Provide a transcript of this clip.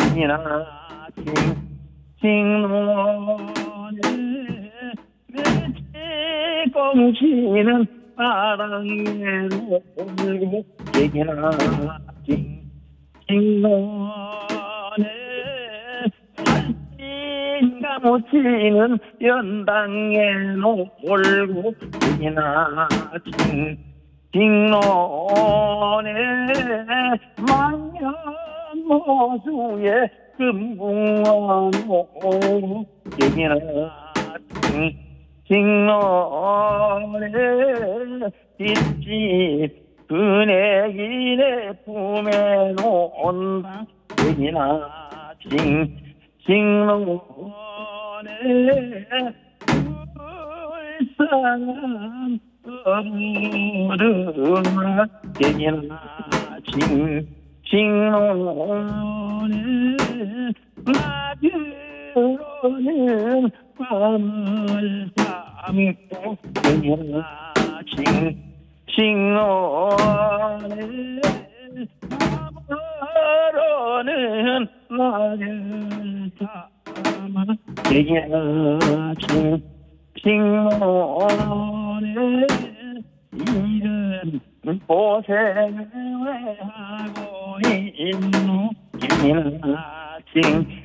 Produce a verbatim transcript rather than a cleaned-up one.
이나 징징노네 멸치 꽁치는 바람에로 울고 얘기나 징징노네 살찐가 못치는 연당에 놀고 얘기나 징 징노네 만년모수에 금붕어노 얘기나 징 징노네 뒷집 그네기네 품에 놓은다 얘기나 징 징노네 불쌍한 어른아 얘기나 징 징노네 낮으로는 밤을 잠고 얘기나 징 징노네 밤으로는 낮을 잠아 얘기나 징 징노네 이런 고생을 왜 하고 있노 얘기나 징